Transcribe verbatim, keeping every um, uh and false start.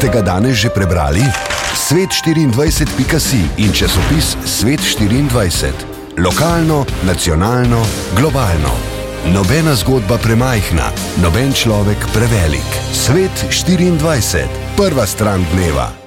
Ste ga danes že prebrali? svet štiriindvajset pika si in časopis Svet štiriindvajset. Lokalno, nacionalno, globalno. Nobena zgodba premajhna, noben človek prevelik. Svet štiriindvajset. Prva stran dneva.